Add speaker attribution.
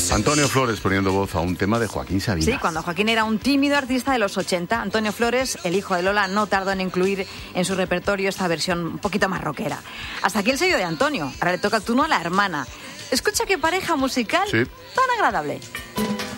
Speaker 1: Antonio Flores poniendo voz a un tema de Joaquín Sabina.
Speaker 2: Sí, cuando Joaquín era un tímido artista de los 80, Antonio Flores, el hijo de Lola, no tardó en incluir en su repertorio esta versión un poquito más rockera. Hasta aquí el sello de Antonio. Ahora le toca el turno a la hermana. Escucha qué pareja musical tan agradable.